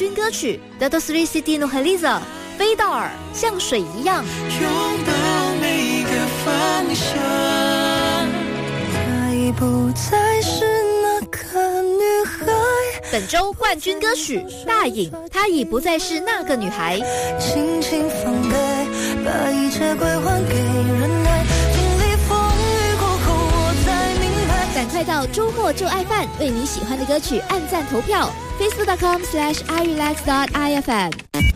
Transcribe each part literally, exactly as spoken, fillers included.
军歌曲 Dato Sri Siti Nurhaliza 飞到尔像水一样， 拥抱每个方向，她已不再是那个女孩。 本周冠军歌曲大颖，她已不再是那个女孩。 轻轻放开，把一切归还给人爱，经历风雨过后我才明白。 赶快到周末就爱饭，为你喜欢的歌曲按赞投票 facebook dot com slash i relax dot i f m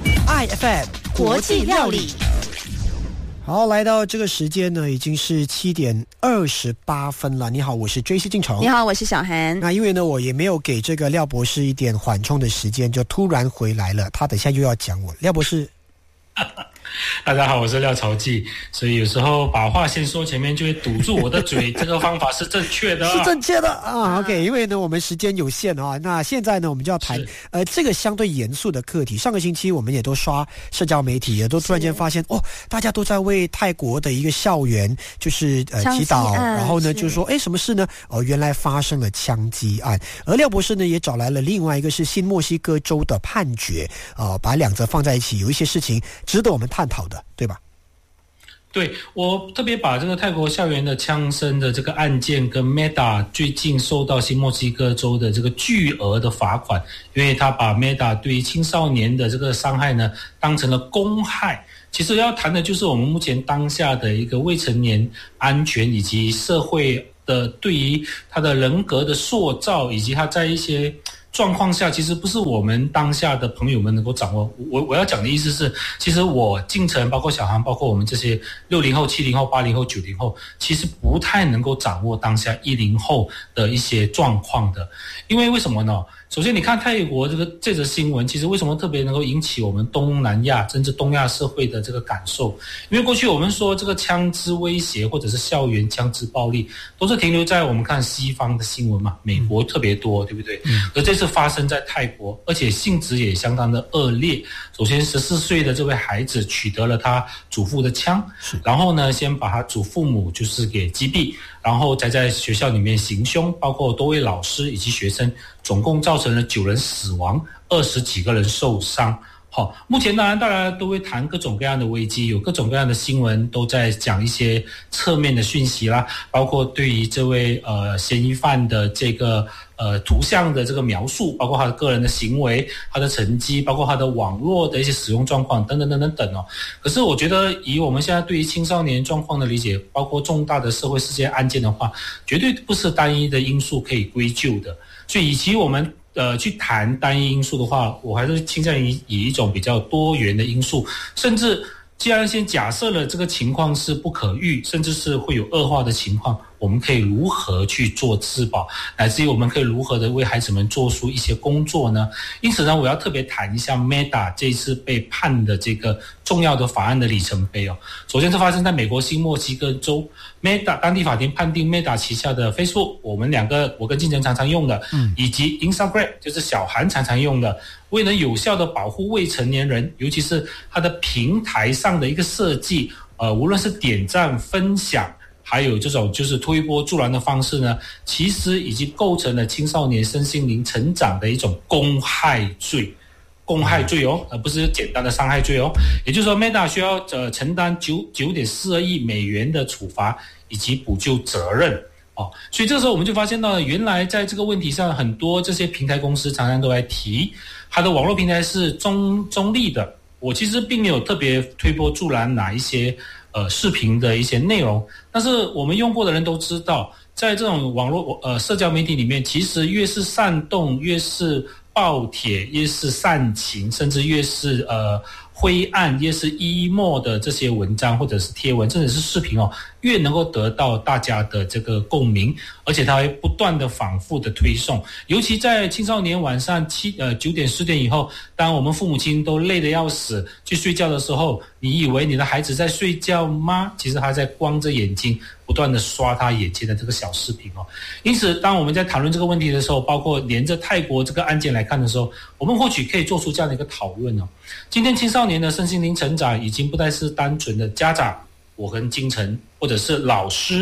I F M 国际料理。 好，来到这个时间呢，已经是七点二十八分了。你好，我是追西进城。 你好，我是小韩。 那因为呢，我也没有给这个廖博士一点缓冲的时间，就突然回来了。他等下又要讲我，廖博士。 大家好，我是廖朝记。所以有时候把话先说前面，就会堵住我的嘴。这个方法是正确的、啊， 是正确的啊。OK， 因为呢我们时间有限啊，那现在呢我们就要谈呃这个相对严肃的课题。上个星期我们也都刷社交媒体，也都突然间发现哦，大家都在为泰国的一个校园就是呃祈祷，然后呢就说哎什么事呢？哦，原来发生了枪击案。而廖博士呢也找来了另外一个是新墨西哥州的判决，呃，把两者放在一起，有一些事情值得我们探讨的，对吧？ 对，我特别把这个泰国校园的枪声的这个案件跟 Meta 最近受到新墨西哥州的这个巨额的罚款，因为他把 Meta 对青少年的这个伤害呢当成了公害。其实要谈的就是我们目前当下的一个未成年安全以及社会的对于他的人格的塑造，以及他在一些状况下，其实不是我们当下的朋友们能够掌握。我我要讲的意思是，其实我进城，包括小航，包括我们这些六零后、七零后、八零后、九零后，其实不太能够掌握当下一零后的一些状况的。因为为什么呢？首先，你看泰国这个这则新闻，其实为什么特别能够引起我们东南亚甚至东亚社会的这个感受？因为过去我们说这个枪支威胁或者是校园枪支暴力，都是停留在我们看西方的新闻嘛，美国特别多，对不对？嗯。而这次发生在泰国，而且性质也相当的恶劣。首先，十四岁的这位孩子取得了他祖父的枪，然后呢，先把他祖父母就是给击毙，然后再在学校里面行凶，包括多位老师以及学生，总共造成了九人死亡，二十几个人受伤。好，目前当然大家都会谈各种各样的危机，有各种各样的新闻都在讲一些侧面的讯息啦，包括对于这位呃嫌疑犯的这个呃图像的这个描述，包括他的个人的行为、他的成绩，包括他的网络的一些使用状况等等等等等哦。可是我觉得以我们现在对于青少年状况的理解，包括重大的社会事件案件的话，绝对不是单一的因素可以归咎的。所以以及我们呃，去谈单一因素的话，我还是倾向于以一种比较多元的因素，甚至既然先假设了这个情况是不可预，甚至是会有恶化的情况，我们可以如何去做自保，乃至于我们可以如何的为孩子们做出一些工作呢？因此呢，我要特别谈一下 Meta 这一次被判的这个重要的法案的里程碑哦。首先是发生在美国新墨西哥州 ，Meta 当地法庭判定 Meta 旗下的 Facebook， 我们两个我跟金城常常用的，嗯，以及 Instagram 就是小韩常常用的，为了有效的保护未成年人，尤其是它的平台上的一个设计，呃，无论是点赞、分享，还有这种就是推波助澜的方式呢，其实已经构成了青少年身心灵成长的一种公害罪。公害罪哦，而不是简单的伤害罪哦。也就是说 ，Meta 需要呃承担九九点四二亿美元的处罚以及补救责任哦。所以这个时候我们就发现到，原来在这个问题上，很多这些平台公司常常都来提，它的网络平台是中中立的。我其实并没有特别推波助澜哪一些呃视频的一些内容，但是我们用过的人都知道，在这种网络呃社交媒体里面，其实越是煽动，越是暴帖，越是煽情，甚至越是呃灰暗，越是 emo 的这些文章或者是贴文，甚至是视频哦，越能够得到大家的这个共鸣，而且它会不断的反复的推送。尤其在青少年晚上七呃九点十点以后，当我们父母亲都累得要死去睡觉的时候，你以为你的孩子在睡觉吗？其实他在光着眼睛不断的刷他眼前的这个小视频哦。因此当我们在谈论这个问题的时候，包括连着泰国这个案件来看的时候，我们或许可以做出这样的一个讨论哦。今天青少年的身心灵成长已经不再是单纯的家长，我跟金城或者是老师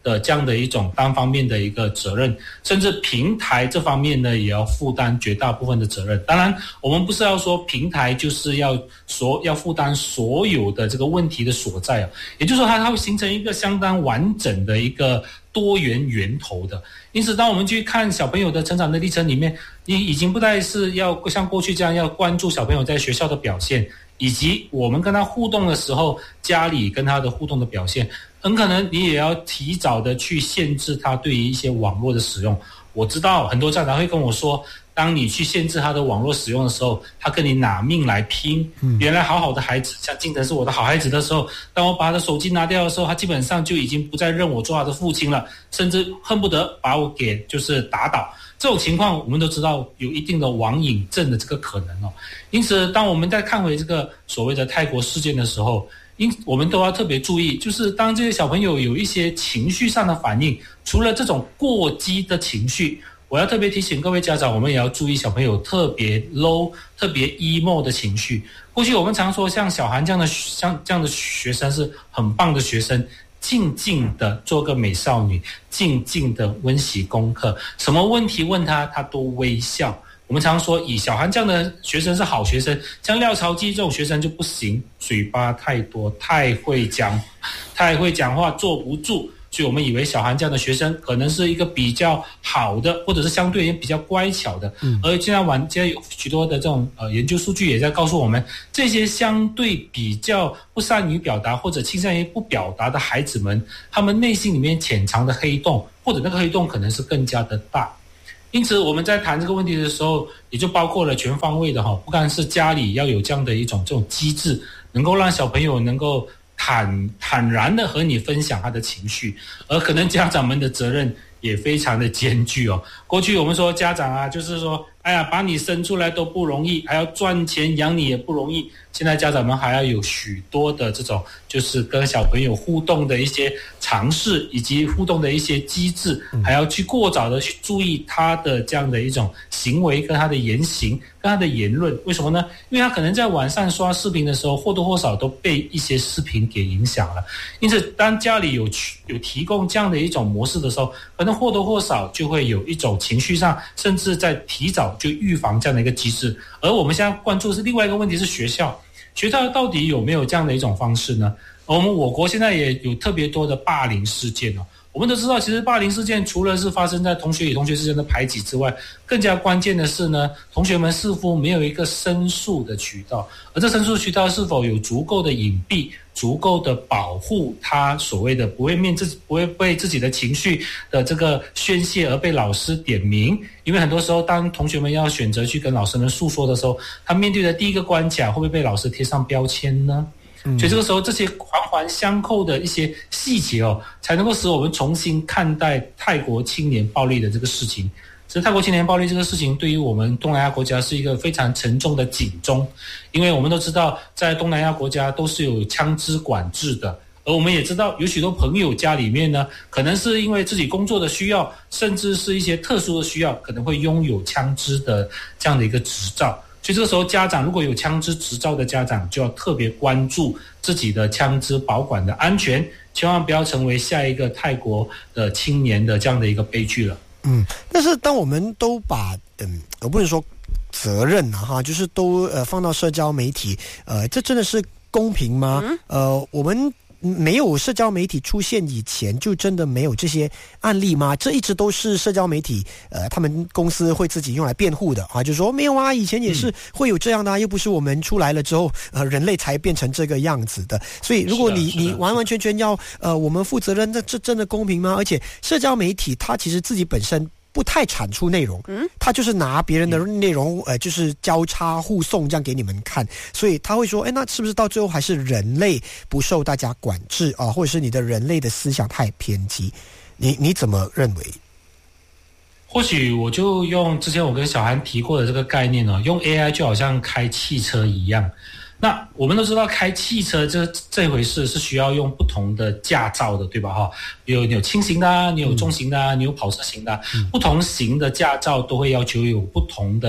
的这样的一种单方面的一个责任，甚至平台这方面呢也要负担绝大部分的责任。当然我们不是要说平台就是要所要负担所有的这个问题的所在啊，也就是说它它会形成一个相当完整的一个多元源头的。因此当我们去看小朋友的成长的历程里面，你已经不再是要像过去这样要关注小朋友在学校的表现，以及我们跟他互动的时候家里跟他的互动的表现，很可能你也要提早的去限制他对于一些网络的使用。我知道很多家长会跟我说，当你去限制他的网络使用的时候，他跟你拿命来拼。原来好好的孩子，像靖腾是我的好孩子的时候，当我把他的手机拿掉的时候，他基本上就已经不再认我做他的父亲了，甚至恨不得把我给就是打倒。这种情况我们都知道有一定的网瘾症的这个可能哦。因此当我们在看回这个所谓的泰国事件的时候，因我们都要特别注意，就是当这些小朋友有一些情绪上的反应，除了这种过激的情绪，我要特别提醒各位家长，我们也要注意小朋友特别 low 特别 emo 的情绪。过去我们常说像小韩这样的像这样的学生是很棒的学生，静静的做个美少女，静静的温习功课，什么问题问他他都微笑。我们常说以小韩这样的学生是好学生，像廖朝基这种学生就不行，嘴巴太多，太会讲太会讲话，坐不住。所以我们以为小韩这样的学生可能是一个比较好的，或者是相对也比较乖巧的。嗯、而现在晚现在有许多的这种呃研究数据也在告诉我们，这些相对比较不善于表达或者倾向于不表达的孩子们，他们内心里面潜藏的黑洞，或者那个黑洞可能是更加的大。因此我们在谈这个问题的时候，也就包括了全方位的哈，不单是家里要有这样的一种这种机制，能够让小朋友能够坦坦然的和你分享他的情绪，而可能家长们的责任也非常的艰巨哦。过去我们说家长啊，就是说，哎呀，把你生出来都不容易，还要赚钱养你也不容易。现在家长们还要有许多的这种，就是跟小朋友互动的一些尝试，以及互动的一些机制，还要去过早的去注意他的这样的一种行为跟他的言行跟他的言论。为什么呢？因为他可能在晚上刷视频的时候，或多或少都被一些视频给影响了。因此当家里有有提供这样的一种模式的时候，可能或多或少就会有一种情绪上，甚至在提早就预防这样的一个机制。而我们现在关注的是另外一个问题，是学校学校到底有没有这样的一种方式呢？我们我国现在也有特别多的霸凌事件哦。我们都知道，其实霸凌事件除了是发生在同学与同学之间的排挤之外，更加关键的是呢，同学们似乎没有一个申诉的渠道，而这申诉渠道是否有足够的隐蔽，足够的保护他所谓的不会面自己不会被自己的情绪的这个宣泄而被老师点名。因为很多时候当同学们要选择去跟老师们诉说的时候，他面对的第一个关卡会不会被老师贴上标签呢？所以这个时候这些环环相扣的一些细节哦，才能够使我们重新看待泰国青年暴力的这个事情。其实泰国青年暴力这个事情对于我们东南亚国家是一个非常沉重的警钟，因为我们都知道在东南亚国家都是有枪支管制的，而我们也知道有许多朋友家里面呢，可能是因为自己工作的需要，甚至是一些特殊的需要，可能会拥有枪支的这样的一个执照。所以这个时候家长如果有枪支执照的家长，就要特别关注自己的枪支保管的安全，千万不要成为下一个泰国的青年的这样的一个悲剧了。 嗯，但是当我们都把嗯，我不能说责任啊哈，就是都呃放到社交媒体，呃，这真的是公平吗？嗯、呃，我们没有社交媒体出现以前，就真的没有这些案例吗？这一直都是社交媒体呃，他们公司会自己用来辩护的啊，就说没有啊，以前也是会有这样的啊，又不是我们出来了之后，呃，人类才变成这个样子的。所以，如果你你完完全全要呃我们负责任，那这真的公平吗？而且，社交媒体它其实自己本身不太产出内容，嗯，他就是拿别人的内容，呃，就是交叉互送这样给你们看，所以他会说，哎，那是不是到最后还是人类不受大家管制啊，或者是你的人类的思想太偏激？你你怎么认为？ 或许我就用之前我跟小韩提过的这个概念哦，用 A I 就好像开汽车一样。那我们都知道开汽车这这回事是需要用不同的驾照的，对吧？哈，有你有轻型的啊，你有重型的啊，你有跑车型的啊，嗯、不同型的驾照都会要求有不同的这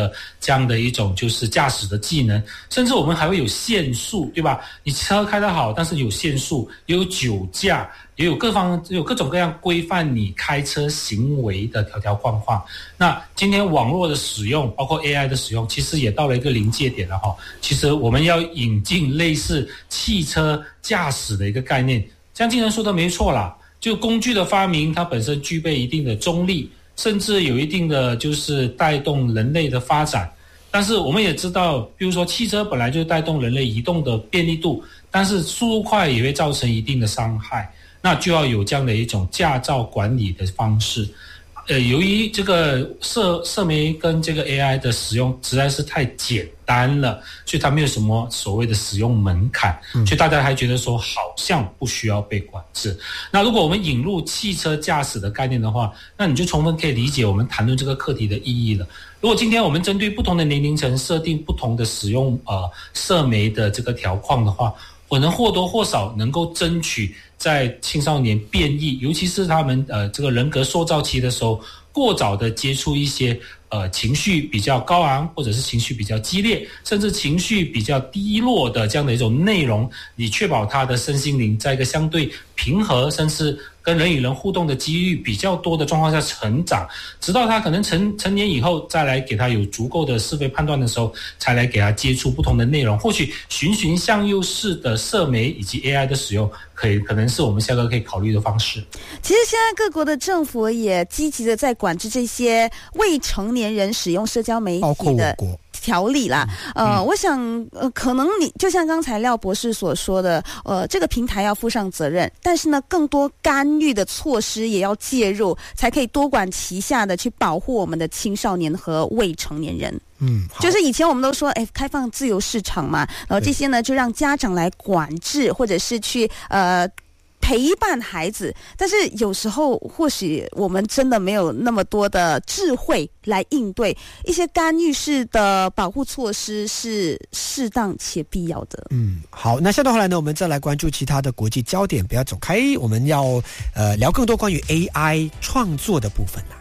这样的一种就是驾驶的技能，甚至我们还会有限速，对吧？你车开得好，但是有限速，也有酒驾，也有各方有各种各样规范你开车行为的条条框框。那今天网络的使用，包括 A I 的使用，其实也到了一个临界点了哈。其实我们要引进类似汽车驾驶的一个概念，像经常说的没错啦，就工具的发明，它本身具备一定的中立，甚至有一定的就是带动人类的发展。但是我们也知道，比如说汽车本来就带动人类移动的便利度，但是速度快也会造成一定的伤害，那就要有这样的一种驾照管理的方式。呃，由于这个社社媒跟这个 A I 的使用实在是太简单了，所以它没有什么所谓的使用门槛，嗯、所以大家还觉得说好像不需要被管制。那如果我们引入汽车驾驶的概念的话，那你就充分可以理解我们谈论这个课题的意义了。如果今天我们针对不同的年龄层设定不同的使用呃社媒的这个条框的话，可能或多或少能够争取在青少年变异，尤其是他们呃这个人格塑造期的时候，过早的接触一些呃情绪比较高昂，或者是情绪比较激烈，甚至情绪比较低落的这样的一种内容，你确保他的身心灵在一个相对平和，甚至跟人与人互动的机遇比较多的状况下成长，直到他可能成成年以后，再来给他有足够的是非判断的时候，才来给他接触不同的内容。或许循循向右式的社媒以及 A I 的使用，可以可能是我们下个可以考虑的方式。 其实现在各国的政府也积极的在管制这些未成年人使用社交媒体的条例啦。呃，嗯、我想呃，可能你就像刚才廖博士所说的，呃，这个平台要负上责任，但是呢，更多干预的措施也要介入，才可以多管齐下的去保护我们的青少年和未成年人。 嗯， 就是以前我们都说，哎，开放自由市场嘛，然后这些呢就让家长来管制，或者是去呃。陪伴孩子，但是有时候或许我们真的没有那么多的智慧来应对一些干预式的保护措施，是适当且必要的。 嗯，好，那下段回来呢，我们再来关注其他的国际焦点，不要走开，我们要呃聊更多关于 A I 创作的部分啦。